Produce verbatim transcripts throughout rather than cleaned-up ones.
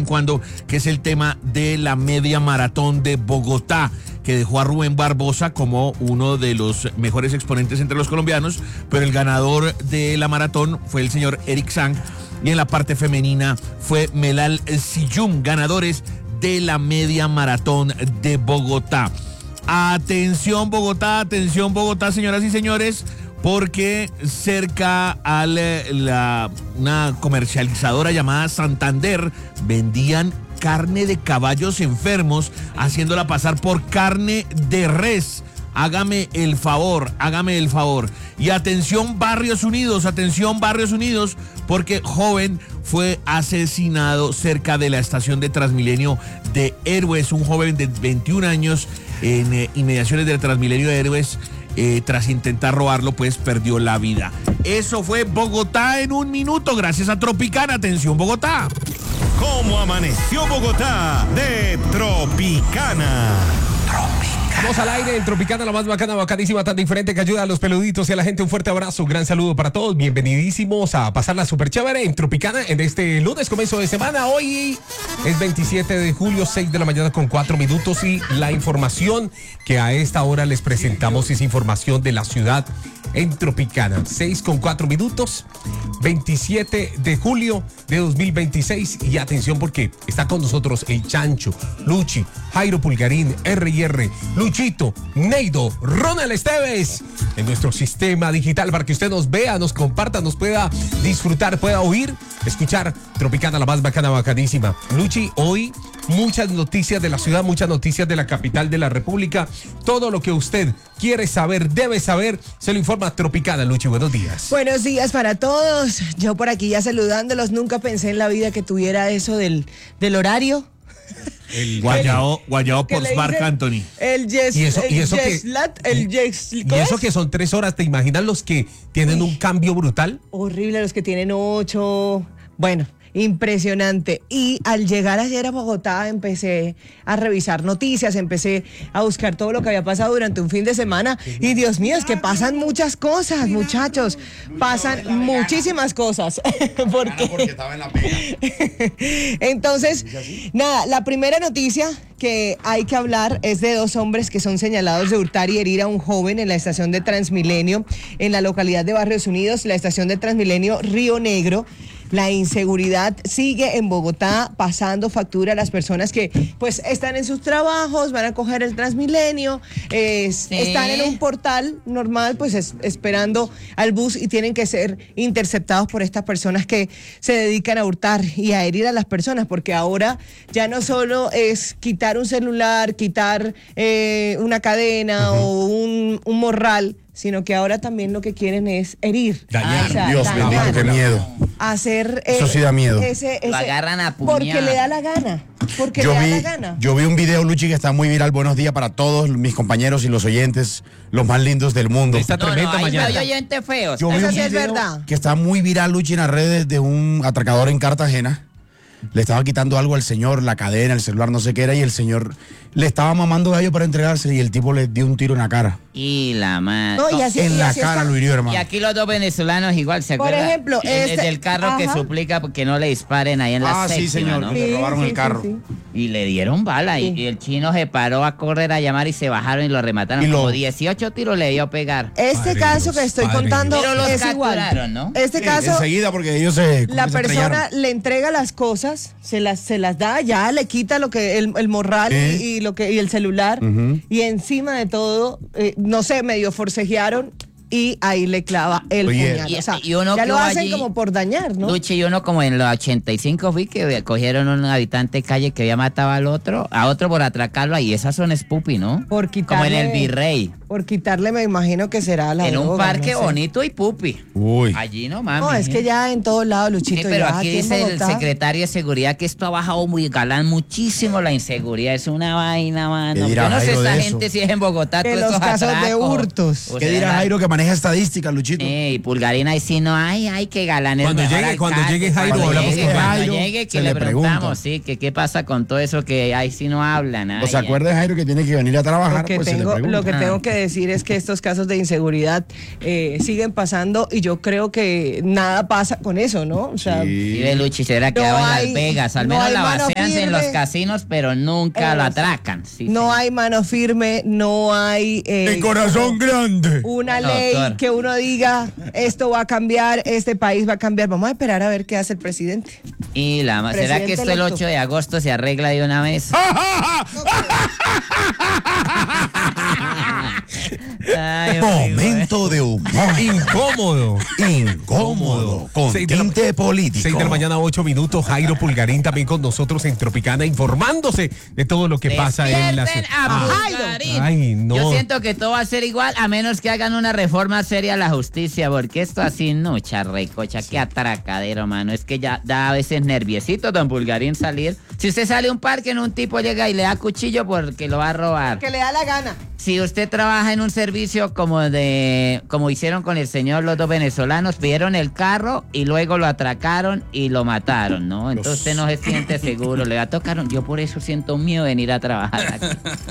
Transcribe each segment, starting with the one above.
en cuando, que es el tema de la media maratón de Bogotá, que dejó a Rubén Barbosa como uno de los mejores exponentes entre los colombianos, pero el ganador de la maratón fue el señor Eric Sang, y en la parte femenina fue Melal Siyum, ganadores de la media maratón de Bogotá. Atención Bogotá, atención Bogotá, señoras y señores, porque cerca a la, la, una comercializadora llamada Santander vendían carne de caballos enfermos, haciéndola pasar por carne de res. Hágame el favor, hágame el favor. Y atención Barrios Unidos, atención Barrios Unidos, porque joven fue asesinado cerca de la estación de Transmilenio de Héroes. Un joven de veintiún años en eh, inmediaciones del Transmilenio de Héroes, eh, tras intentar robarlo, pues perdió la vida. Eso fue Bogotá en un minuto, gracias a Tropicana. Atención Bogotá. ¿Cómo amaneció Bogotá de Tropicana? Vamos al aire en Tropicana, la más bacana, bacanísima, tan diferente, que ayuda a los peluditos y a la gente. Un fuerte abrazo, un gran saludo para todos. Bienvenidísimos a pasarla súper chévere en Tropicana en este lunes, comienzo de semana. Hoy es veintisiete de julio, seis de la mañana con cuatro minutos. Y la información que a esta hora les presentamos es información de la ciudad en Tropicana. seis con cuatro minutos, veintisiete de julio de dos mil veintiséis. Y atención, porque está con nosotros el Chancho, Luchi, Jairo Pulgarín, R y R, Luchito, Neido, Ronald Esteves, en nuestro sistema digital, para que usted nos vea, nos comparta, nos pueda disfrutar, pueda oír, escuchar Tropicana, la más bacana, bacanísima. Luchi, hoy muchas noticias de la ciudad, muchas noticias de la capital de la República. Todo lo que usted quiere saber, debe saber, se lo informa Tropicana. Luchi, buenos días. Buenos días para todos. Yo por aquí ya saludándolos. Nunca pensé en la vida que tuviera eso del, del horario. El Guayao, Guayao por Marc Anthony. El yes, y eso, el y eso yes que, lat, el yes, y eso que son tres horas. ¿Te imaginas los que tienen Uy, un cambio brutal? Horrible, los que tienen ocho. Bueno, impresionante. Y al llegar ayer a Bogotá empecé a revisar noticias, empecé a buscar todo lo que había pasado durante un fin de semana. Y Dios mío, es que pasan muchas cosas, muchachos. Pasan muchísimas cosas. Porque... porque estaba en la pega. Entonces, nada, la primera noticia que hay que hablar es de dos hombres que son señalados de hurtar y herir a un joven en la estación de Transmilenio, en la localidad de Barrios Unidos, la estación de Transmilenio Río Negro. La inseguridad sigue en Bogotá, pasando factura a las personas que pues están en sus trabajos, van a coger el Transmilenio, eh, sí. están en un portal normal, pues es, esperando al bus, y tienen que ser interceptados por estas personas que se dedican a hurtar y a herir a las personas, porque ahora ya no solo es quitar un celular, quitar eh, una cadena uh-huh. o un, un morral, sino que ahora también lo que quieren es herir. Dañar. O sea, Dios dañar. bendito, qué miedo. Hacer eh, eso sí da miedo. Ese, ese, lo agarran a puñar. Porque le da la gana. Porque yo le vi, da la gana. Yo vi un video, Luchi, que está muy viral. Buenos días para todos mis compañeros y los oyentes, los más lindos del mundo. Esta no, tremenda no, mañana. Hay oyentes feos. Yo vi Eso un sí es video verdad. que está muy viral, Luchi, en las redes, de un atracador en Cartagena. Le estaba quitando algo al señor, la cadena, el celular, no sé qué era, y el señor le estaba mamando gallo para entregarse, y el tipo le dio un tiro en la cara. Y la madre. No, y así, en y la así cara está. lo hirió, hermano. Y aquí los dos venezolanos igual, ¿se Por acuerdan? ejemplo, el, este- el del carro ajá. que suplica porque no le disparen ahí en la Ah, séptima, sí, señor, ¿no? que le robaron Sí, el sí, carro. sí, sí. Y le dieron bala, y, Sí. y el chino se paró a correr a llamar y se bajaron y lo remataron. Y lo- Como dieciocho tiros le dio a pegar. Este Padre caso Dios, que estoy Padre contando Dios. Pero los es igual. capturaron, ¿no? Este Sí, caso, enseguida, porque ellos se como la que se persona estrellaron. le entrega las cosas, se las, se las da, ya le quita lo que el, el morral ¿Eh? y, y lo que y el celular, Ujú. y encima de todo, eh, no sé, medio forcejearon y ahí le clava el Oye. puñal. Y- O sea, y uno ya que lo va hacen allí- como por dañar, ¿no? Luche, y uno como en los ochenta y cinco vi que cogieron a un habitante de calle que había matado al otro, a otro por atracarlo, y esas son spoopy, ¿no? Por Como en quitarle- el Virrey. Por quitarle, me imagino que será la En un droga, parque no sé. bonito y pupi. Uy. Allí no mames. No, es que ya en todos lados, Luchito. Sí, pero ya aquí en dice el Bogotá, secretario de seguridad que esto ha bajado muy galán muchísimo la inseguridad. Es una vaina, mano. ¿Qué dirá Yo no sé Jairo esa de gente eso? si es en Bogotá que todos los esos casos de atracos. hurtos. O ¿Qué sea, dirá la- Jairo, que maneja estadísticas, Luchito. Eh, y Pulgarín ahí sí no hay, hay que galanes. Cuando mejor llegue- alcalde. cuando llegue Jairo, cuando hablamos llegue, con cuando Jairo, llegue, que se le, le pregunta. preguntamos, sí, que qué pasa con todo eso que ahí sí no hablan. ¿O ay, se ay. acuerda, Jairo, que tiene que venir a trabajar? Lo que, Pues se le tengo, pregunta. lo que Ah. tengo que decir es que estos casos de inseguridad eh, siguen pasando y yo creo que nada pasa con eso, ¿no? O sea, Y de Luchi será que No en hay- Las Vegas, al no menos hay la mano vacean en los firme. casinos, pero nunca lo Eso. atracan. Sí, no sí. hay mano firme, no hay eh, ¡El corazón grande! una No, ley doctor. que uno diga esto va a cambiar, este país va a cambiar. Vamos a esperar a ver qué hace el presidente. Y la ma- ¿será que Presidente esto el electo. ocho de agosto se arregla de una vez? Ay, Momento de humor. Incómodo. Incómodo. Con Seis de la- tinte político. seis de la mañana, ocho minutos. Jairo Pulgarín también con nosotros en Tropicana, informándose de todo lo que pasa en la Despierten ciudad. a Ah, Pulgarín. Ay, no. Yo siento que todo va a ser igual a menos que hagan una reforma seria a la justicia, porque esto así no, charrecocha, qué atracadero, mano. Es que ya da a veces nerviosito don Pulgarín salir. Si usted sale a un parque, en un tipo llega y le da cuchillo porque lo va a robar. Que le da la gana. Si usted trabaja en un servicio como de, como hicieron con el señor los dos venezolanos, pidieron el carro y luego lo atracaron y lo mataron, ¿no? Entonces usted no se siente seguro, le va a tocar. un- Yo por eso siento miedo de venir a trabajar aquí.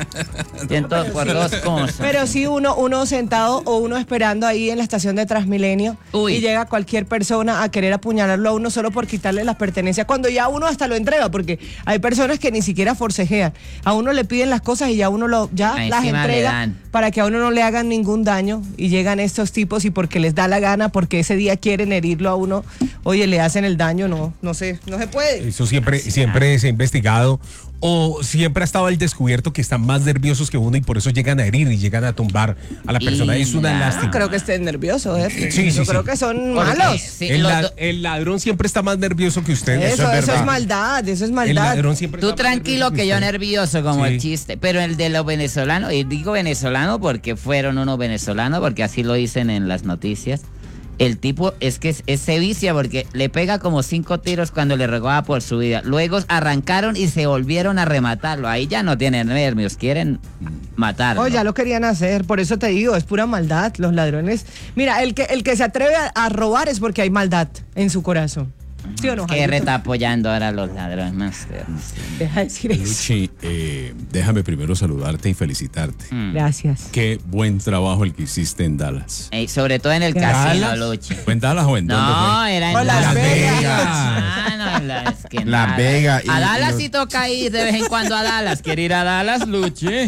Siento por dos cosas. Pero sí uno, uno sentado o uno esperando ahí en la estación de Transmilenio Uy. y llega cualquier persona a querer apuñalarlo a uno solo por quitarle las pertenencias, cuando ya uno hasta lo entrega, porque hay personas que ni siquiera forcejean. A uno le piden las cosas y ya uno lo, ya Ahí las encima le entrega dan. para que a uno no le hagan ningún daño y llegan estos tipos y porque les da la gana, porque ese día quieren herirlo a uno, oye, le hacen el daño, no, no sé, no se puede. Eso siempre, siempre se ha investigado. O siempre ha estado al descubierto que están más nerviosos que uno y por eso llegan a herir y llegan a tumbar a la persona. Y Es una la- lástima. No creo que estén nerviosos, jefe. Sí, sí, Yo sí. creo que son Porque- malos. sí, el, los la- do- el ladrón siempre está más nervioso que usted. Eso, eso es, verdad. maldad, eso es El maldad. ladrón siempre Tú está más tranquilo nervioso que yo usted. nervioso como Sí. el chiste, pero el de los venezolanos, y digo venezolano porque fueron unos venezolanos, porque así lo dicen en las noticias. El tipo es que es- es se vicia porque le pega como cinco tiros cuando le rogaba por su vida. Luego arrancaron y se volvieron a rematarlo. Ahí ya no tienen nervios, quieren matarlo. Oh, ya lo querían hacer, por eso te digo, es pura maldad, los ladrones. Mira, el que, el que se atreve a, a robar es porque hay maldad en su corazón. ¿Sí o no, Que Jairito? está apoyando ahora a los ladrones. más. Deja de decir eso. Luchi, eh, déjame primero saludarte y felicitarte. Mm. Gracias. Qué buen trabajo el que hiciste en Dallas. Ey, sobre todo en el ¿Dallas? casino, Luchi. ¿Fue en Dallas o en dónde No, fue? era en O Las Las Vegas. Vegas. Ah, no, en la- es que Las nada. Vegas y- A y Dallas los- sí toca ir de vez en cuando a Dallas. ¿Quiere ir a Dallas, Luchi?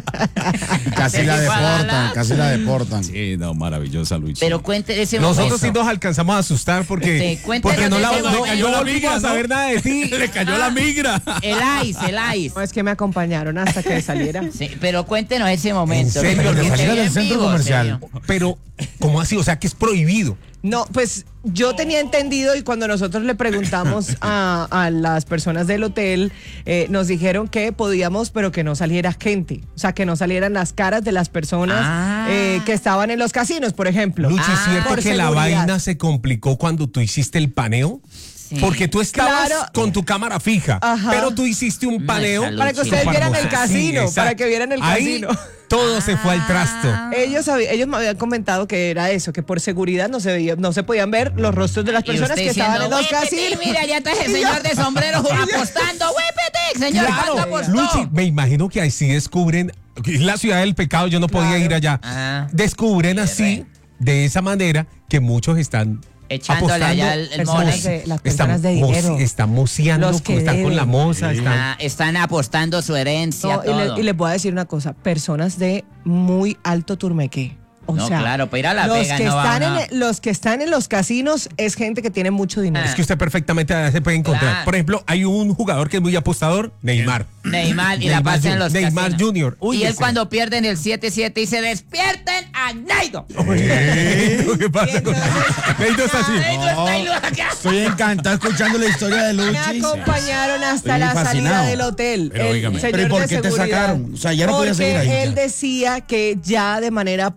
Casi la ¿Se fue a deportan, Dallas? casi la deportan. Sí, no, maravillosa Luchi. Pero cuente ese Nosotros sí momento. nos alcanzamos a asustar porque, Sí, cuéntenos porque no, de la, ese no, momento. no la volvimos migra, a saber ¿no? nada de ti. Le cayó la migra. El ice, el ice. No, es que me acompañaron hasta que saliera. Sí, pero cuéntenos ese momento. ¿En serio? porque ¿Le esté salieron del bien centro vivo, comercial? serio. Pero, ¿cómo así? O sea, que es prohibido. No, pues yo tenía entendido y cuando nosotros le preguntamos a, a las personas del hotel, eh, nos dijeron que podíamos, pero que no saliera gente. O sea, que no salieran las caras de las personas Ah. eh, que estaban en los casinos, por ejemplo. Luchi, Ah, ¿es cierto por que la seguridad. vaina se complicó cuando tú hiciste el paneo? Sí. Porque tú estabas Claro. con tu cámara fija, Ajá. pero tú hiciste un paneo. esa Para que Luchi. ustedes vieran el Barbosa. casino, exacto. para que vieran el Ahí casino. todo se fue al trasto. Ellos, habi- ellos me habían comentado que era eso, que por seguridad no se veía, no se podían ver los rostros de las Y personas usted que estaban en diciendo, los "Huépete, casinos. mira, ya está el señor de sombrero apostando. ¡Huépete, señor! Claro, ¿Cuánto apostó? Luchi, me imagino que así descubren, es la ciudad del pecado, yo no podía Claro. ir allá. Ah. Descubren así, de esa manera, que muchos están Echándole apostando. allá el, el Personas money. de- las Están, personas de mo- dinero. están moceando, Los que están con deben. la moza, están... Ah, están apostando su herencia, No, y, todo. le- y les voy a decir una cosa, personas de muy alto turmeque. O No, sea, claro, para ir a La los Vega que no va están uno. en, los que están en los casinos es gente que tiene mucho dinero. Ah. Es que usted perfectamente se puede encontrar. Claro. Por ejemplo, hay un jugador que es muy apostador, Neymar. Neymar y la Neymar pasa en Jun- los Neymar casinos. Junior. Uy, y él ese. cuando pierden el siete siete dice, despierten a Naido. ¿Qué pasa con Neymar está así? Naido está ahí, acá. Estoy encantado escuchando la historia de Me Luchi. acompañaron hasta Estoy la salida fascinado. del hotel. Pero el óigame. señor Pero ¿y por de qué te seguridad. sacaron? O sea, ya no podía Porque seguir ahí, él ya. decía que ya de manera profesional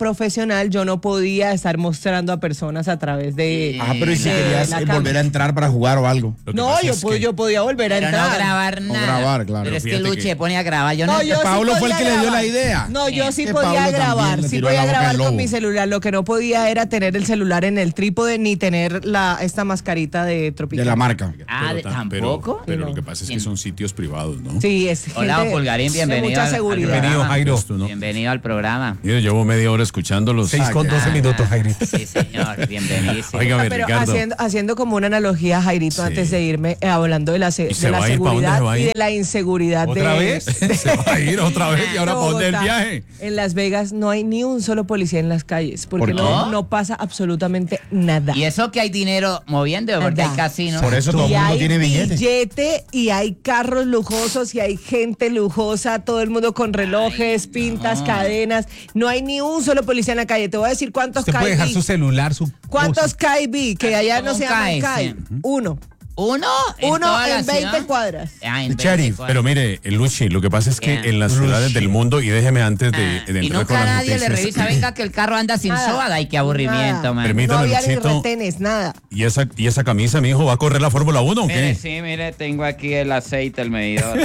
nacional, yo no podía estar mostrando a personas a través de... Ah, pero ¿y si de querías la eh, cámara? volver a entrar para jugar o algo? Lo que No, pasa yo, es pod- que- yo podía volver a Pero entrar. no grabar nada. grabar, claro. Pero es que Fíjate Luchi que- pone a grabar. Yo no, No, yo sí Pablo fue el podía que le dio grabar. la idea. No, yo sí Que podía Pablo también grabar, le sí tiró podía la boca grabar al con lobo. mi celular. Lo que no podía era tener el celular en el trípode ni tener la esta mascarita de De Tropical. la marca. Ah, pero ¿de- tam- pero- ¿tampoco? Pero, Sí, no. lo que pasa es que ¿Quién? son sitios privados, ¿no? Sí, es Hola, gente Pulgarín, de bienvenido. mucha al- al seguridad. Bienvenido, programa. Jairo. Esto, ¿no? Bienvenido al programa. Mira, llevo media hora escuchándolos. Seis con doce minutos, Jairito. Sí, señor, bienvenido. Óigame, Pero Ricardo. haciendo, haciendo como una analogía, Jairito, Sí. antes de irme, eh, hablando de la, se- ¿Y se de la va a ir? ¿Para dónde seguridad se va a y ir? de la inseguridad ¿Otra de, vez? Se va a ir otra vez y ahora de para dónde el Bogotá. viaje. En Las Vegas no hay ni un solo policía en las calles, porque ¿Por qué? no, no pasa absolutamente nada. Y eso que hay dinero moviendo, porque hay Nada. casinos. Por eso todo el y mundo hay tiene billetes. billete y hay carros lujosos y hay gente lujosa, todo el mundo con relojes, pintas, cadenas. No hay ni un solo policía en la calle. Te voy a decir cuántos Usted puede dejar K I B. su celular, su... ¿Cuántos K I B? Que Así allá como no un se llaman K S. K I B. Uno. ¿Uno? ¿En Uno toda la en veinte ciudad? cuadras. Ah, en El veinte sheriff. cuadras. Pero mire, el Luchi, lo que pasa es que Yeah. en las ciudades del mundo, y déjeme antes de, Ah, de y entrar con nunca las nadie le noticias, revisa, venga que el carro anda sin Nada. soda. Ay, qué aburrimiento, Nada. man. Permítame, No había ni Luchito. retenes, nada. ¿Y esa, y esa camisa, mi hijo, va a correr la Fórmula uno o Mire, qué? sí, mire, tengo aquí el aceite, el medidor.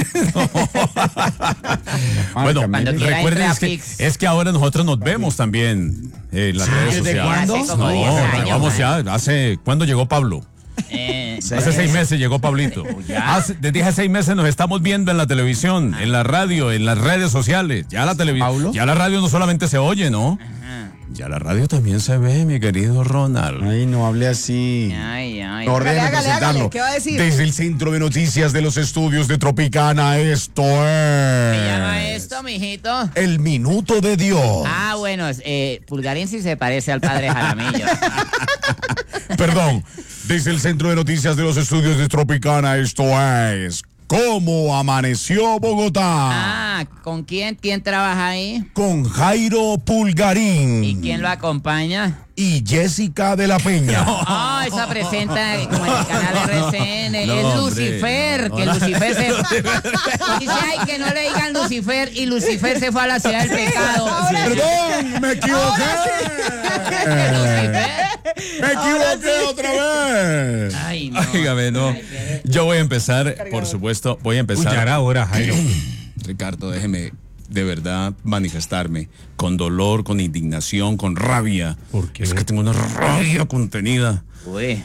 Bueno, Cuando quiera recuerden entre a es que, Pix. es que ahora nosotros nos vemos también en las redes ¿desde sociales. cuándo? Hace como No, diez años, vamos man. ya, hace, ¿cuándo llegó Pablo? Eh, Hace seis meses llegó Pablito. Hace, desde hace seis meses nos estamos viendo en la televisión, en la radio, en las redes sociales. Ya la televisión, ¿Pablo? ya la radio no solamente se oye, ¿no? Ya la radio también se ve, mi querido Ronald. Ay, no hable así. Ay, ay. No, déjeme Hágale, hágale, presentarlo. ¿qué va a decir? Desde el Centro de Noticias de los Estudios de Tropicana, esto es... ¿Qué llama esto, mijito? El Minuto de Dios. Ah, bueno, eh, Pulgarín sí se parece al padre Jaramillo. Perdón. Desde el Centro de Noticias de los Estudios de Tropicana, esto es... ¿Cómo amaneció Bogotá? Ah, ¿con quién? ¿Quién trabaja ahí? Con Jairo Pulgarín. ¿Y quién lo acompaña? Y Jessica de la Peña. Ah, esa presenta como en el canal R C N. No, es hombre, Lucifer, no, que no. Lucifer se dice, ay, que no le digan Lucifer, y Lucifer se fue a la ciudad del pecado. Perdón, me equivoqué. Lucifer. Me equivoqué otra vez. Ay, no. Óigame, no. Yo voy a empezar, por supuesto, voy a Uy, ya empezar. era hora, Jairo. Ricardo, déjeme de verdad manifestarme con dolor, con indignación, con rabia. ¿Por qué? Es que tengo una rabia contenida. Uy.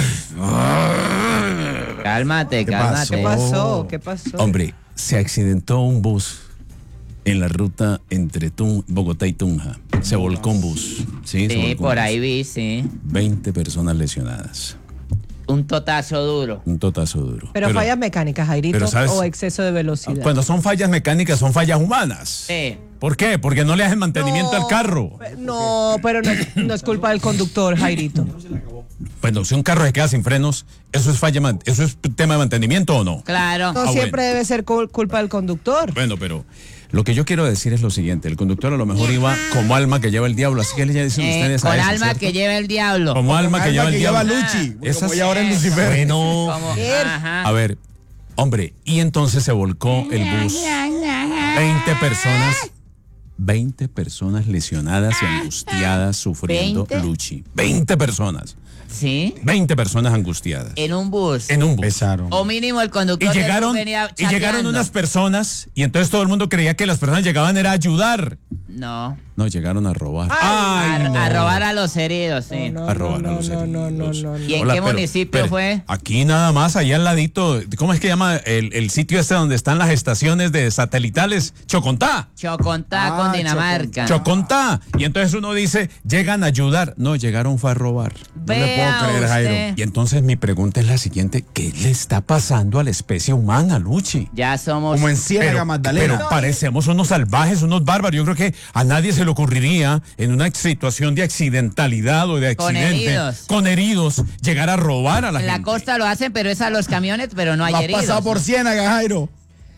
Cálmate, ¿Qué cálmate. ¿Qué pasó? ¿Qué pasó? Hombre, se accidentó un bus en la ruta entre Tun- Bogotá y Tunja. Se volcó un bus. Sí, se Sí, volcó un por bus. ahí vi, sí. veinte personas lesionadas. Un totazo duro. Un totazo duro. Pero, fallas mecánicas, Jairito, pero, ¿sabes? o exceso de velocidad. Cuando son fallas mecánicas, son fallas humanas. Sí. ¿Por qué? Porque no le hacen mantenimiento No, al carro. pe- No, pero no, es- no es culpa del conductor, Jairito. Bueno, si un carro se queda sin frenos, ¿eso es falla, man- eso es tema de mantenimiento o no? Claro. No Ah, siempre bueno. debe ser cul- culpa del conductor. Bueno, pero lo que yo quiero decir es lo siguiente. El conductor a lo mejor iba como alma que lleva el diablo. Así que le dicen Eh, ustedes a con eso, alma ¿cierto? que lleva el diablo. Como alma que lleva el diablo. Luchi. Esas- Como ya ahora es Lucifer. Bueno, Como- Él. ajá. a ver, hombre, y entonces se volcó el bus. veinte personas. veinte personas lesionadas y angustiadas sufriendo ¿veinte? Luchi. veinte personas. Sí. veinte personas angustiadas. En un bus. En un bus. Pesaron. O mínimo el conductor Y del llegaron, bus venía y llegaron chateando. unas personas y entonces todo el mundo creía que las personas llegaban era a ayudar. No. No, llegaron a robar. A, Ay, no. a robar a los heridos, sí. No, A robar no, a los no, no, no, heridos. no, no. ¿Y en qué municipio fue? Aquí nada más, allá al ladito. ¿Cómo es que llama el, el sitio este donde están las estaciones de satelitales? Chocontá. Chocontá Ah, con Dinamarca. Chocontá. Y entonces uno dice, llegan a ayudar. No, llegaron fue a robar. No le puedo Vea creer, Jairo. usted. Y entonces mi pregunta es la siguiente: ¿qué le está pasando a la especie humana, Luchi? Ya somos. Como en Ciénaga Magdalena. pero parecemos unos salvajes, unos bárbaros. Yo creo que a nadie se le ocurriría en una situación de accidentalidad o de Con accidente, heridos. con heridos, llegar a robar a la En la gente. costa lo hacen, pero es a los camiones, pero no hay Has heridos. pasado por Ciénaga, Jairo.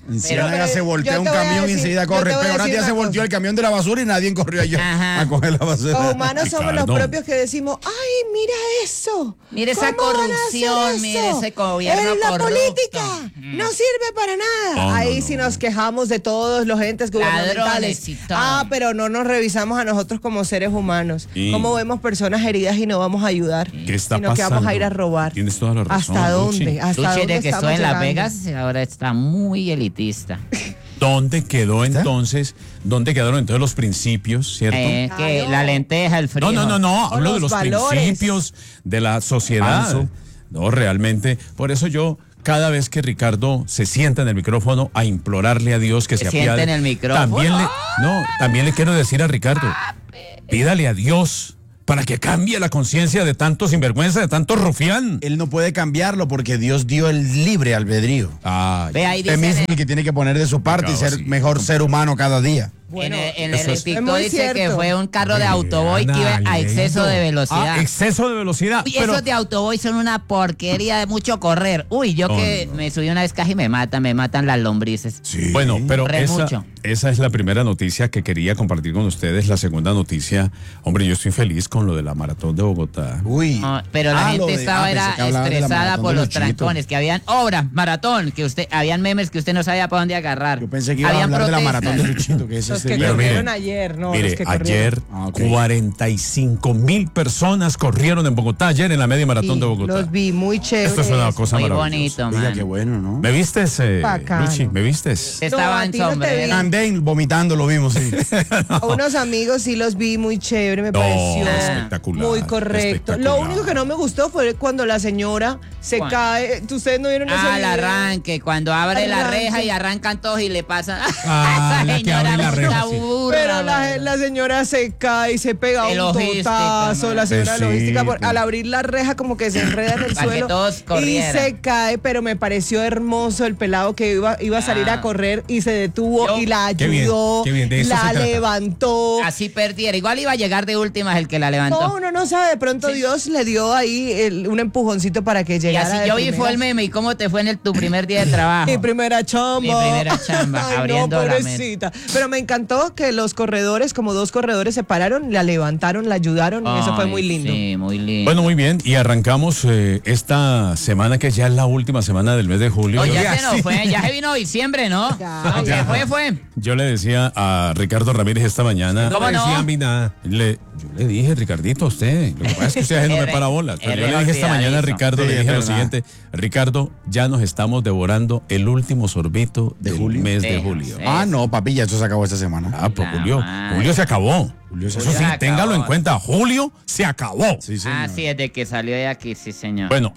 En Pero- Ciénaga pero se voltea yo un te voy a camión y decir- enseguida yo corre. te voy a Pero ahora decir ya se una volteó cosa. el camión de la basura y nadie corrió allá Ajá. a coger la basura. Como humanos somos los Ricardo. propios que decimos, ay, mira eso. Mira esa ¿Cómo van a corrupción, hacer mira eso? ese gobierno En la corrupto. política Mm. no sirve para nada. No, Ahí no, sí no. nos quejamos de todos los entes gubernamentales. Ladrones y todo. Ah, pero no nos revisamos a nosotros como seres humanos. Sí. Cómo vemos personas heridas y no vamos a ayudar. ¿Qué está sino que vamos a ir a pasando? robar. Tienes toda la razón, ¿Hasta Luchi. dónde? ¿Hasta Luchi, dónde de que estamos estoy en Las llegando? Vegas, ahora está muy elitista. ¿Dónde quedó entonces? ¿Dónde quedaron entonces los principios, cierto? Eh, que Ah, no. la lenteja, el frío. No, no, no, no, O hablo de los los valores. principios de la sociedad. Falso. No, realmente. Por eso yo, cada vez que Ricardo se sienta en el micrófono a implorarle a Dios que Se se sienta apiade. en el micrófono. También le, no, también le quiero decir a Ricardo, pídale a Dios para que cambie la conciencia de tanto sinvergüenza, de tanto rufián. Él no puede cambiarlo porque Dios dio el libre albedrío. Ay, Ve ahí Usted dice mismo en el el, que tiene que poner de su parte y Complicado, ser sí. mejor ser humano cada día. Bueno, en el, en eso el es- TikTok Es muy dice que cierto. fue un carro de autoboy que iba a exceso de velocidad. Ah, exceso de velocidad. Uy, pero- esos de autoboy son una porquería de mucho correr. Uy, yo No, que no, no. me subí una vez casi me matan, me matan las lombrices. Sí. Bueno, pero Re esa, mucho. esa es la primera noticia que quería compartir con ustedes. La segunda noticia, hombre, yo estoy feliz con lo de la maratón de Bogotá. Uy. No, pero la Ah, lo gente de- estaba ah, pensé era que hablaba de la estresada maratón por de los Luchito. trancones, que habían obra, maratón, que usted, habían memes que usted no sabía para dónde agarrar. Yo pensé que iba a Habían hablar de la protestas. maratón de Luchito, que ese Los es que el Pero corrieron mire, ayer, no, mire, los que corrieron. ayer Ah, ok. cuarenta y cinco mil personas corrieron en Bogotá, ayer en la media maratón Sí, de Bogotá. los vi, muy chévere. Esto es una cosa Muy maravillosa. bonito, Oiga, man. qué bueno, ¿no? ¿Me vistes, eh, Bacano. Luchi? ¿Me vistes? Estaba No, a en ti no te sombrero. vi. Andén vomitando, lo vimos, sí. A unos amigos sí los vi muy chévere, me No, pareció espectacular, muy correcto. espectacular. Lo único que no me gustó fue cuando la señora se ¿Cuál? cae. ¿Ustedes no vieron ese Ah, el video? arranque, cuando abre la Arranque. reja y arrancan todos y le pasan. Ah, la que abre la mucha reja, sí. burra, Pero la, man. la señora se cae y se pega De un logística, totazo. man. La señora Pues de logística, sí, por- pues. al abrir la reja, como que se enreda en el Para que suelo. todos Y corrieran. se cae, pero me pareció hermoso el pelado que iba, iba a salir Ah. a correr y se detuvo Yo- y la Qué bien, ayudó, qué bien, de eso la se trata. levantó. Así perdiera. Igual iba a llegar de últimas el que la levantó. No, uno no sabe, de pronto Dios le dio ahí el- un empujoncito para que y llegara. así de yo vi primeras. fue el meme. ¿Y cómo te fue en el, tu primer día de trabajo? Mi primera chamba. Mi primera chamba, Ay, abriendo no, la pobrecita. Pero me encantó que los corredores, como dos corredores, se pararon, la levantaron, la ayudaron y eso fue Ay, muy lindo. Sí, muy lindo. Bueno, muy bien. Y arrancamos eh, esta semana que ya es la última semana del mes de julio. No, Yo- ya se nos sí. fue, ya se vino diciembre, ¿no? Ya, Lo que ya. fue, fue. Yo le decía a Ricardo Ramírez esta mañana. ¿Cómo me no? decía a mí nada. Le, yo le dije, Ricardito, a usted. Lo que pasa es que usted no me R- para bolas. Pero yo R le dije esta mañana a olvidadizo. Ricardo, Sí, le es dije lo verdad. siguiente. Ricardo, ya nos estamos devorando el último sorbito ¿De del julio? mes de Sí, julio. sí. Ah, no, papi, ya esto se acabó esta semana. Ah, pues La Julio. madre. Julio se acabó. Julio se Eso acabó. sí, Se acabó. téngalo en cuenta. Julio se acabó. Sí, señor. Ah, sí, desde que salió de aquí, sí, señor. Bueno,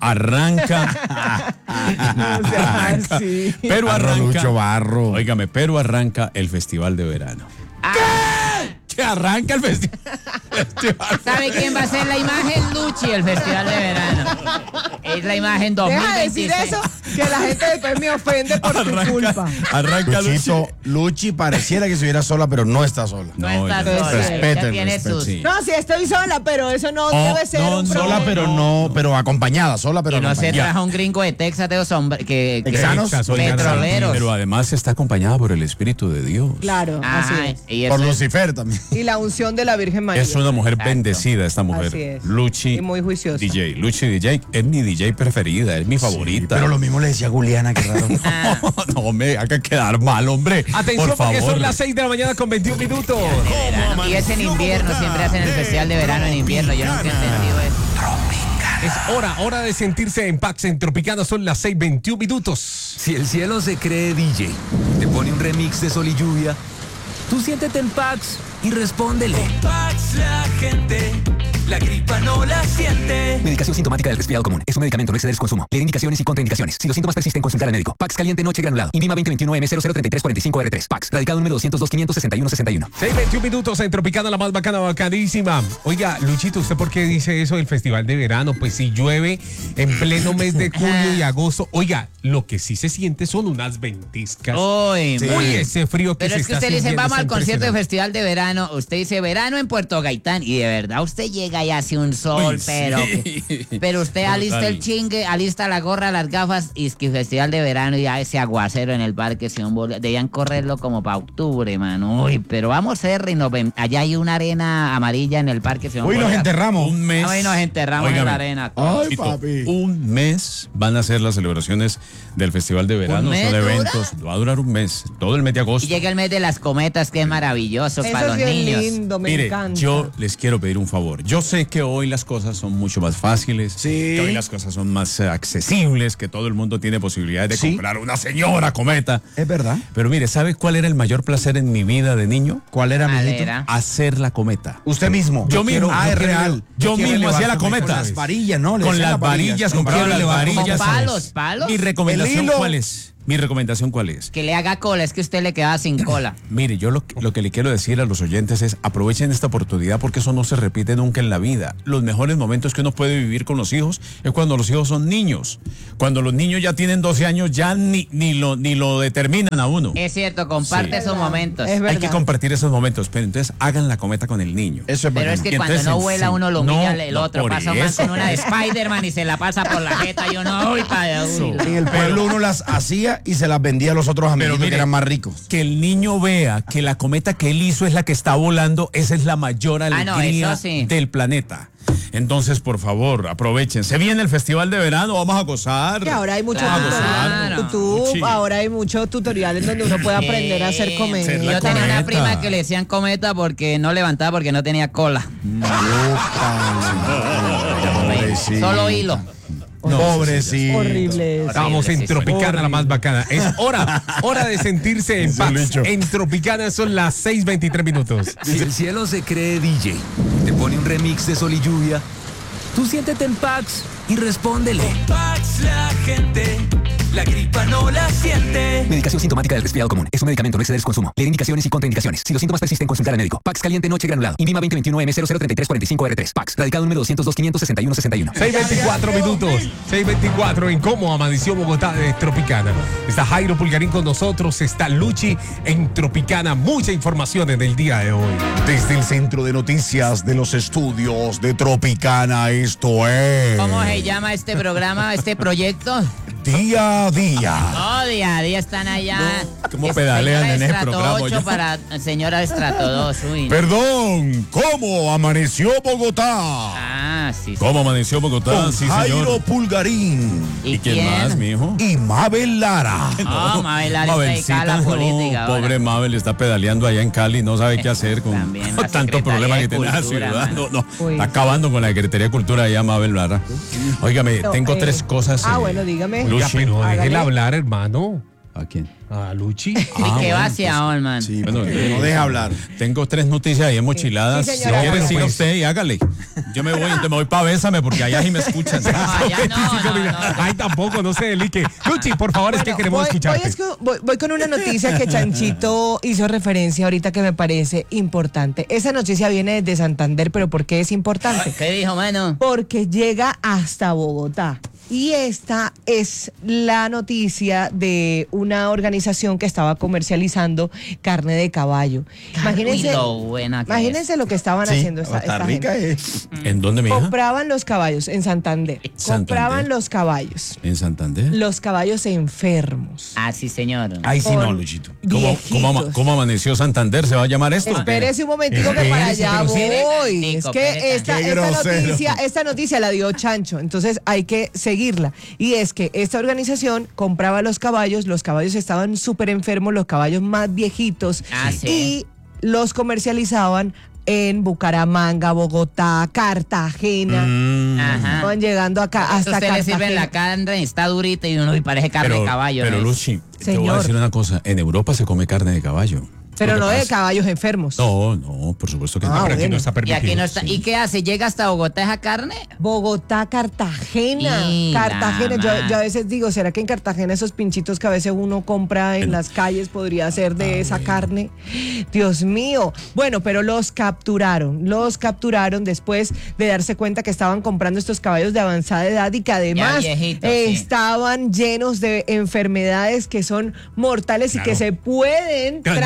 arranca. O sea, arranca. sí. Pero Barro, arranca. Lucho, barro. Óigame, pero arranca el festival de verano. Que arranca el festi- festival. ¿Sabe quién va a ser la imagen? Luchi, el Festival de Verano. Es la imagen Deja de decir dos mil veintiséis. eso, que la gente después me ofende por tu culpa. Arranca Luchito, Luchi. Luchi pareciera que estuviera sola, pero no está sola. No, No, está ya- sola. respeten, Ya tiene respeten, sus... sí. No, sí, estoy sola, pero eso no Oh, debe ser no, un no, problema. Sola, pero no, pero acompañada, sola, pero Y no se acompañada. trajo un gringo de Texas de los hombres que, que Texanos, Texas, oigan, petroleros. Pero además está acompañada por el Espíritu de Dios. Claro, así Ay, es. y eso Por es- Lucifer también. Y la unción de la Virgen María. Es una mujer Exacto. bendecida esta mujer. Así es. Luchi. Y muy juiciosa. D J. Luchi D J es mi D J preferida, es mi favorita. Pero lo mismo le decía a Juliana, qué raro. No, no me haga quedar mal, hombre. Atención por porque favor. son las seis de la mañana con veintiún minutos. de verano. Y es en invierno, siempre hacen el Festival de Verano en invierno. Yo nunca he entendido eso. Es hora, hora de sentirse en Pax en Tropicana. Son las seis veintiún minutos. Si el cielo se cree D J, te pone un remix de Sol y Lluvia, tú siéntete en Pax y respóndele. Pax la gente, la gripa no la siente. Medicación sintomática del resfriado común. Es un medicamento, no exceder su consumo. Leer indicaciones y contraindicaciones. Si los síntomas persisten, consultar al médico. Pax caliente noche granulado. INVIMA veinte veintiuno M cero cero treinta y tres cuarenta y cinco R tres. Pax. Radicado número doscientos dos quinientos sesenta y uno sesenta y uno. seis veintiún minutos en Tropicana, la más bacana, bacanísima. Oiga, Luchito, ¿usted por qué dice eso del festival de verano? Pues si llueve en pleno mes de julio y agosto. Oiga, lo que sí se siente son unas ventiscas. Uy, Uy, ese frío que Pero se es que está usted le dice, sintiendo vamos es al concierto de impresionante. Festival de Verano. Usted dice verano en Puerto Gaitán. Y de verdad usted llega llega y hace un sol, Uy, pero sí. pero usted alista Brutal. el chingue, alista la gorra, las gafas, y es que festival de verano y ya ese aguacero en el parque Simón Bolívar, debían correrlo como para octubre, mano. Uy, pero vamos a y nos ven. Allá hay una arena amarilla en el parque Simón Hoy nos Bolívar. enterramos. Un mes. Hoy nos enterramos en Óigame. la arena. Ay, Chito, papi. un mes van a ser las celebraciones del Festival de Verano. mes Son dura? eventos. Va a durar un mes. Todo el mes de agosto. Y llega el mes de las cometas, que es maravilloso para Eso los sí es niños. lindo, me Mire, encanta. yo les quiero pedir un favor. Yo sé que hoy las cosas son mucho más fáciles, Sí. que hoy las cosas son más eh, accesibles, que todo el mundo tiene posibilidades de Sí. comprar una señora cometa. Es verdad. Pero mire, ¿sabe cuál era el mayor placer en mi vida de niño? ¿Cuál era, ¿Cuál mijito? era? Hacer la cometa. Usted mismo. Yo mismo. quiero- Ah, yo es quiero- real. Yo quiero mismo hacía la elevarme cometa. Con las varillas, ¿no? Le Con decían las varillas, compraba Quiero las elevarme. varillas. ¿Con palos, palos? Mi recomendación, El hilo. ¿cuál es? Mi recomendación, ¿cuál es? Que le haga cola, es que usted le queda sin cola. Mire, yo lo, lo que le quiero decir a los oyentes es aprovechen esta oportunidad porque eso no se repite nunca en la vida. Los mejores momentos que uno puede vivir con los hijos es cuando los hijos son niños. Cuando los niños ya tienen doce años ya ni, ni, lo, ni lo determinan a uno. Es cierto, comparte Sí. esos momentos. Es Hay verdad. que compartir esos momentos, pero entonces hagan la cometa con el niño. Eso es Pero bacano. es que Y cuando entonces, no vuela sí. uno lo humilla No, el no, otro. por Pasa más eso. con una de Spider-Man y se la pasa por la jeta y uno, uy, para uy, En el pueblo uno las hacía y se las vendía a los otros amigos mire, que eran más ricos. Que el niño vea que la cometa que él hizo es la que está volando, esa es la mayor Ah, no, alegría eso sí. del planeta. Entonces, por favor, aprovechen. Se viene el Festival de Verano, vamos a gozar. Que ahora hay mucho Claro. tutorial en YouTube, Sí. ahora hay mucho tutorial en donde uno puede aprender a hacer Sí. comer. Hacer la Yo tenía una cometa. prima que le decían cometa porque no levantaba porque no tenía cola. Pobrecito. Solo hilo. Pobrecito. Horrible. Estamos Horrible, en sí, sí. Tropicana, la más bacana. Es hora, hora de sentirse en Eso lo he paz. dicho. En Tropicana son las seis veintitrés minutos. Si el cielo se cree D J, te pone un remix de Sol y Lluvia, tú siéntete en Pax y respóndele. Pax la gente, la gripa no la siente. Medicación sintomática del resfriado común. Es un medicamento, no exceder su consumo. Leer indicaciones y contraindicaciones. Si los síntomas persisten, consultar al médico. Pax caliente noche granulado. Invima veinte veintiuno M cero cero treinta y tres cuarenta y cinco R tres. Pax. Radicado número doscientos dos, quinientos sesenta y uno, sesenta y uno. seis veinticuatro minutos. seis veinticuatro en cómo amaneció Bogotá de Tropicana. Está Jairo Pulgarín con nosotros. Está Luchi en Tropicana. Mucha información en el día de hoy. Desde el centro de noticias de los estudios de Tropicana, esto es ¿Cómo se llama este programa, este proyecto? Día a Día. Oh, día a día están allá. ¿cómo Es pedalean señora en ese Estrato programa, ocho oye? para señora Estrato dos. Uy. Perdón, ¿cómo amaneció Bogotá? Ah, sí. sí. ¿Cómo amaneció Bogotá? Con Sí, Jairo señor. Pulgarín ¿Y quién más, mijo? y Mabel Lara. Oh, Mabel Lara está dedicada a la no, política ahora. pobre Mabel está pedaleando allá en Cali, no sabe qué hacer con También la tanto Secretaría problema de que tiene la Cultura, ciudad. mano. No, no, Uy. está acabando con la Secretaría de Cultura allá Mabel Lara. Óigame, No, tengo eh, tres cosas. ah, eh, bueno, dígame. Oiga, Luchi. pero Hágale. déjela hablar, hermano. ¿A quién? A Luchi. Y Ah, que bueno, va hacia on, man. Sí, Bueno, porque eh, no deja hablar. Tengo tres noticias ahí enmochiladas. Sí, si señora. quiere, Pero siga pues- usted y hágale. Yo me voy, entonces me voy para Bésame porque allá sí me escuchan. No, allá no, no, no. Ay, tampoco, no se delique. Luchi, por favor, es que Bueno, queremos voy, escucharte. voy, escu- voy- voy con una noticia que Chanchito hizo referencia ahorita que me parece importante. Esa noticia viene desde Santander, pero ¿por qué es importante? ¿Qué dijo, mano? Porque llega hasta Bogotá. Y esta es la noticia de una organización que estaba comercializando carne de caballo. Imagínense, Uy, lo buena que imagínense lo que estaban Sí, haciendo esta, está esta rica gente. es. ¿En dónde, mija? Compraban los caballos en Santander. Santander. Compraban los caballos. En Santander. Los caballos enfermos. Ah, sí, señor. Ahí sí Con no, Luchito. ¿Cómo, viejitos. cómo, ama- cómo amaneció Santander? ¿Se va a llamar esto? Espérese un momentico que para Espérese, allá pero sí. voy. Es Tico, que pereta. esta, Qué esta grosero. noticia, esta noticia la dio Chancho, entonces hay que seguirla. Y es que esta organización compraba los caballos, los caballos estaban súper enfermos, los caballos más viejitos, Ah, sí. y los comercializaban en Bucaramanga, Bogotá, Cartagena. Mm. Ajá. Estaban llegando acá hasta Usted le sirve Cartagena. la carne, está durita y uno y parece carne Pero, de caballo. pero ¿no? Luchi, te voy a Señor. decir una cosa. En Europa se come carne de caballo. Pero Lo no que de pasa- caballos enfermos. No, no, por supuesto que Ah, no. Pero aquí bueno. no está Y permitido. aquí no está. ¿Y qué hace? ¿Llega hasta Bogotá esa carne? Bogotá, Cartagena. Y Cartagena. la Yo, ma- yo a veces digo, ¿será que en Cartagena esos pinchitos que a veces uno compra en En- las calles podría ser de Ah, esa bueno. carne? Dios mío. Bueno, pero los capturaron. Los capturaron después de darse cuenta que estaban comprando estos caballos de avanzada edad y que además viejitos, eh, sí. estaban llenos de enfermedades que son mortales y Claro. que se pueden Transmitir.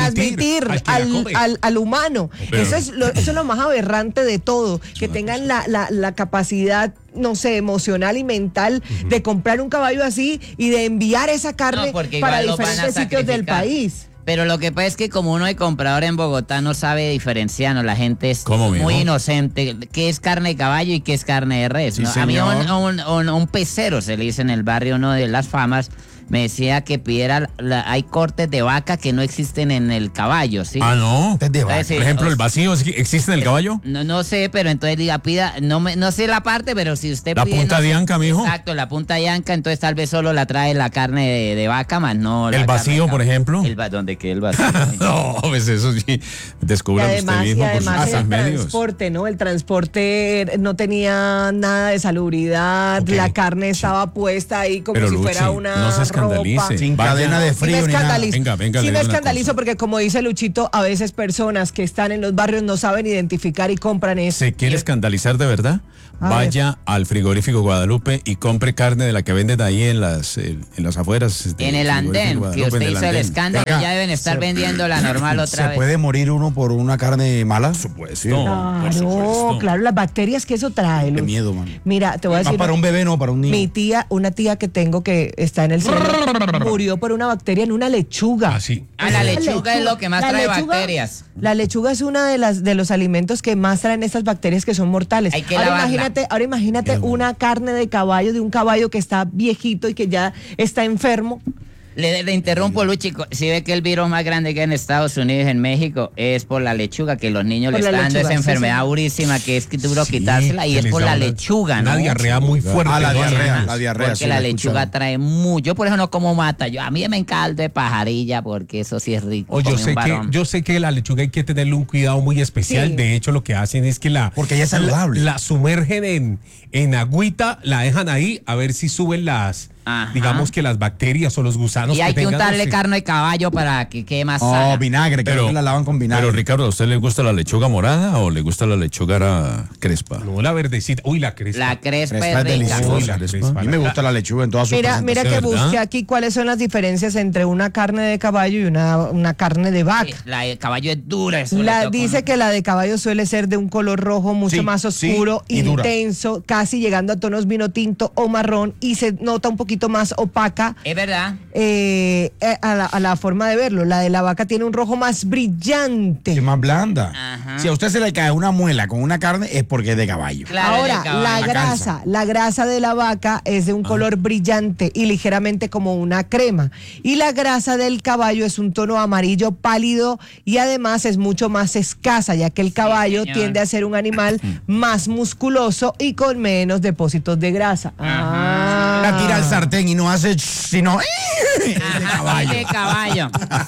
convertir Al que la al, come. al, al humano. Pero- Eso es, lo, eso es lo más aberrante de todo, que tengan la, la, la capacidad, no sé, emocional y mental de comprar un caballo así y de enviar esa carne No, porque para igual lo van a diferentes sitios del sacrificar. país. Pero lo que pasa es que como uno de comprador en Bogotá no sabe diferenciarnos, la gente es ¿Cómo, mijo? muy inocente. ¿Qué es carne de caballo y qué es carne de res? Sí, ¿no? A mí un, señor. un, un- un pecero, se le dice en el barrio uno de Las Famas, me decía que pidiera, la- hay cortes de vaca que no existen en el caballo, ¿sí? Ah, no. Este es de vaca. Entonces, sí, Por ejemplo, o- el vacío existe en el caballo. No, no sé, pero entonces diga, pida, no me, no sé la parte, pero si usted La pide, punta no sé- de anca, mijo. Exacto, la punta de anca, entonces tal vez solo la trae la carne de, de vaca, más no la El carne vacío, de por caballo. ejemplo. El va- ¿Dónde queda el vacío? No, pues eso sí. Y Descubra usted además, y mismo por sus además propios el medios. transporte, ¿no? El transporte no tenía nada de salubridad, Ok. la carne estaba puesta ahí como Pero, si Luchi, fuera una no se escandalice. ropa. Sin Vaya. cadena de Sí me frío ni nada. escandalizo, Venga, venga, sí le me digo una escandalizo cosa. porque como dice Luchito, a veces personas que están en los barrios no saben identificar y compran eso. ¿Se quiere escandalizar de verdad? A Vaya al frigorífico Guadalupe y compre carne de la que venden ahí en las, eh, en las afueras. del En el frigorífico andén, que Guadalupe, usted en hizo el andén. escándalo, Venga, ya deben estar se- vendiendo la normal otra ¿Se vez. puede morir uno por una carne mala? Por supuesto. Claro, por supuesto. claro, las bacterias que eso trae. Qué Luz. miedo, man. Mira, te voy a Más decir. para un bebé, no para un niño. Mi tía, una tía que tengo que está en el cielo, murió por una bacteria en una lechuga. Ah, sí. Ah, la lechuga es lo que más La trae lechuga- bacterias. La lechuga es una de las de los alimentos que más traen estas bacterias que son mortales. Hay que ahora lavarla. imagínate, ahora imagínate una carne de caballo de un caballo que está viejito y que ya está enfermo. Le, le interrumpo, Luchi. Si ve que el virus más grande que hay en Estados Unidos y en México es por la lechuga, que los niños Por le la están dando lechuga, esa sí, enfermedad sí. durísima que es que duro Sí, quitársela y que es les por da la una- lechuga, ¿no? Una diarrea muy fuerte. Ah, la ¿no? diarrea, Además. la diarrea. Porque sí, la he lechuga escuchado. trae mucho. Yo por eso no como mata. Yo, a mí me encaldo de pajarilla porque eso sí es rico. O yo come un sé que varón. yo sé que la lechuga hay que tenerle un cuidado muy especial. Sí. De hecho, lo que hacen es que la Porque ella es saludable. La, la sumergen en, en agüita, la dejan ahí a ver si suben las, Ajá. digamos que las bacterias o los gusanos. Y hay que tengan, untarle no sé. carne de caballo para que quede más Oh, sana. vinagre, que Pero- la lavan con vinagre. Pero Ricardo, ¿a usted le gusta la lechuga morada o le gusta la lechuga ah, crespa? No, la verdecita. Uy, la crespa. La crespa, Crespa es es rica. deliciosa. Uy, la crespa. crespa. A mí me gusta la lechuga en todas sus Mira, mira que presentaciones, busque ¿verdad? aquí cuáles son las diferencias entre una carne de caballo y una, una carne de vaca. La de caballo es dura. eso le La, toca dice uno. que la de caballo suele ser de un color rojo mucho Sí, más sí, oscuro, y dura. intenso, casi llegando a tonos vino tinto o marrón y se nota un poquito más opaca Es verdad. eh, eh, a, la, a la forma de verlo. La de la vaca tiene un rojo más brillante. Es más blanda. Ajá. Si a usted se le cae una muela con una carne es porque es de caballo. Claro, Ahora, de caballo. la La grasa, calza. la grasa de la vaca es de un color brillante y ligeramente como una crema. Y la grasa del caballo es un tono amarillo pálido y además es mucho más escasa, ya que el caballo señor. tiende a ser un animal más musculoso y con menos depósitos de grasa. Ah. La tira al sartén y no hace ch, sino es de Ajá, caballo. es de caballo.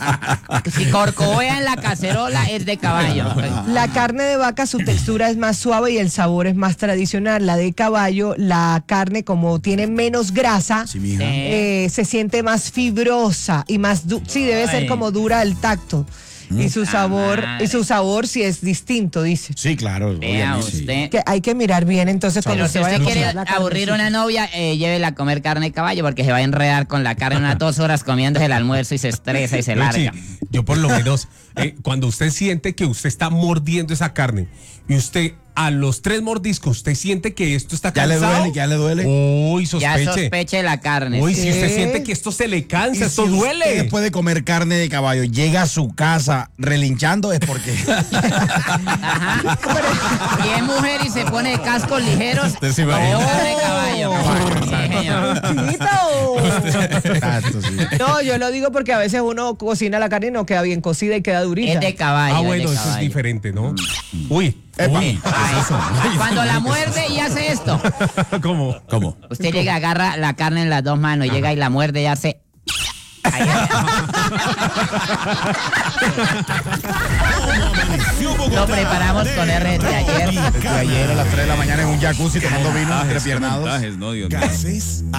Si corcovea en la cacerola, es de caballo. La carne de vaca, su textura es más suave y el sabor es más tradicional. La de caballo, la carne, como tiene menos grasa, Sí, mija. eh, se siente más fibrosa y más du- sí, debe ser Ay. como dura al tacto. Y su Ah, sabor, madre. y su sabor sí es distinto, dice. Sí, claro. Vea obviamente, sí. usted. Que hay que mirar bien entonces cuando Pero se si vaya usted a quiere comprar la aburrir a carnecita. una novia, eh, llévela a comer carne de caballo porque se va a enredar con la carne unas dos horas comiéndose el almuerzo y se estresa y se Luchi, larga. yo por lo menos, eh, cuando usted siente que usted está mordiendo esa carne y usted a los tres mordiscos, usted siente que esto está Ya le cansado. duele, ya le duele. Uy, Ya sospeche. sospeche la carne. Uy, sí. si usted ¿Qué? siente que esto se le Y cansa, esto si duele. usted después de comer carne de caballo llega a su casa relinchando es porque Ajá. Y es mujer y se pone cascos ligeros. Usted se como imagina. carne de caballo. Sí, señor. Luchito. Exacto, sí. No, yo lo digo porque a veces uno cocina la carne y no queda bien cocida y queda durita. Es de caballo. Ah, es de bueno, eso es caballo. diferente, ¿no? Uy, uy. Ay, cuando la muerde y hace esto. ¿Cómo? ¿Cómo? Usted llega, agarra la carne en las dos manos, llega y la muerde y hace. Ahí. Lo preparamos con R de ayer. Desde ayer a las tres de la mañana en un jacuzzi tomando vino, Montajes, entrepiernados. montajes, no, Dios mío. Gases